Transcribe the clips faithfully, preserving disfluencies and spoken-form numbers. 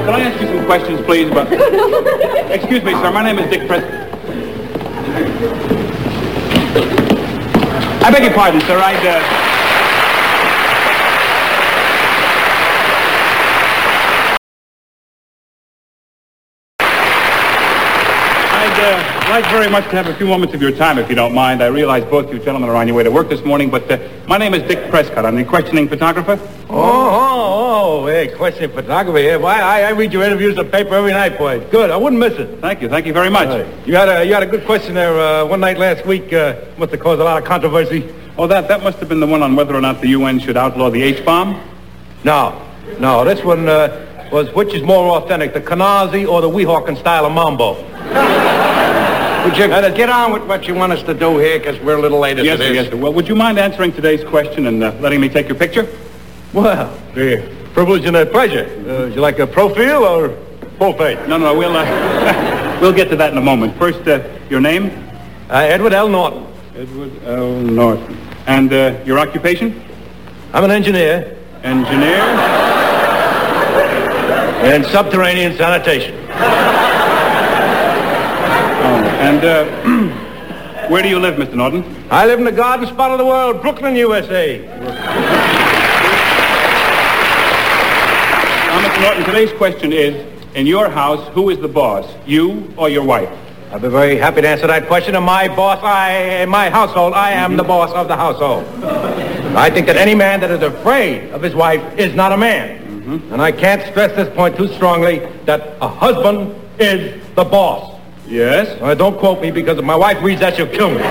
can I ask you some questions, please? But excuse me, sir. My name is Dick Prescott. I beg your pardon, sir. I'd, uh... I'd uh, like very much to have a few moments of your time, if you don't mind. I realize both you gentlemen are on your way to work this morning, but uh, my name is Dick Prescott. I'm the questioning photographer. Oh, oh, oh, hey, questioning photographer here. Why, I, I read your interviews in the paper every night, boy. Good, I wouldn't miss it. Thank you, thank you very much. Right. You had a you had a good question there uh, one night last week. Uh, must have caused a lot of controversy. Oh, that, that must have been the one on whether or not the U N should outlaw the H-bomb? No, no, this one uh, was which is more authentic, the Kanazi or the Weehawken style of mambo. Would you uh, get on with what you want us to do here, because we're a little late as Yes, it sir, is. yes, sir. Well, would you mind answering today's question and uh, letting me take your picture? Well, the privilege and a pleasure. Uh, would you like a profile or full page? No, no, we'll, uh, we'll get to that in a moment. First, uh, your name? Uh, Edward L. Norton. Edward L. Norton. And uh, your occupation? I'm an engineer. Engineer? In subterranean sanitation. Oh, and uh, where do you live, Mister Norton? I live in the garden spot of the world, Brooklyn, U S A. Now, Mister Norton, today's question is, in your house, who is the boss, you or your wife? I'd be very happy to answer that question. In my boss, I, in my household, I am the boss of the household. I think that any man that is afraid of his wife is not a man. Mm-hmm. And I can't stress this point too strongly, that a husband is the boss. Yes? Uh, don't quote me, because if my wife reads that, she'll kill me. But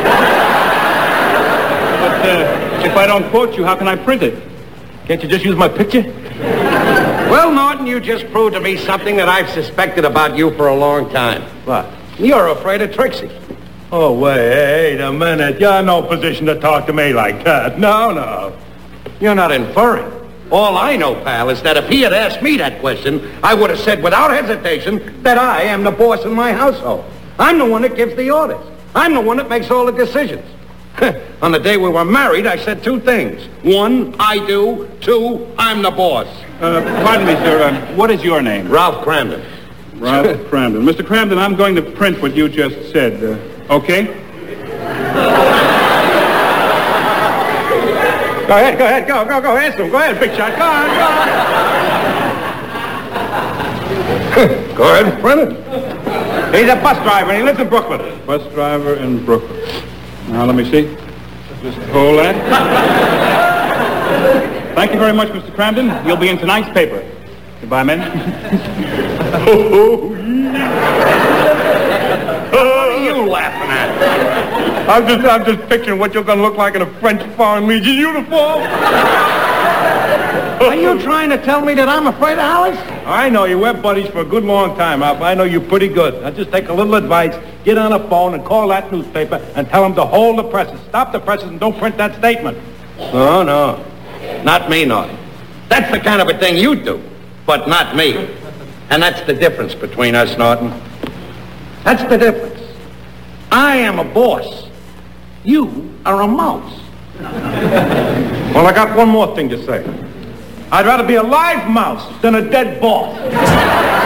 uh, if I don't quote you, how can I print it? Can't you just use my picture? Well, Norton, you just proved to me something that I've suspected about you for a long time. What? You're afraid of Trixie. Oh, wait a minute. You're in no position to talk to me like that. No, no. You're not inferring. All I know, pal, is that if he had asked me that question, I would have said without hesitation that I am the boss in my household. I'm the one that gives the orders. I'm the one that makes all the decisions. On the day we were married, I said two things. One, I do. Two, I'm the boss. Uh, pardon me, sir. Uh, what is your name? Ralph Cramden. Ralph Cramden. Mister Cramden, I'm going to print what you just said. Uh, okay? Go ahead, go ahead, go, go, go, answer him. Go ahead, big shot. Go on, go on. Go ahead, print it. He's a bus driver, and he lives in Brooklyn. Bus driver in Brooklyn. Now, let me see. Just hold that. Thank you very much, Mister Cramden. You'll be in tonight's paper. Goodbye, men. Oh, what are you laughing at? I'm just, I'm just picturing what you're going to look like in a French Foreign Legion uniform. Are you trying to tell me that I'm afraid of Alice? I know you. We're buddies for a good long time, Alf. I know you pretty good. Now just take a little advice, get on the phone and call that newspaper and tell them to hold the presses. Stop the presses and don't print that statement. No, no. Not me, Norton. That's the kind of a thing you do, but not me. And that's the difference between us, Norton. That's the difference. I am a boss. You are a mouse. Well, I got one more thing to say. I'd rather be a live mouse than a dead boss.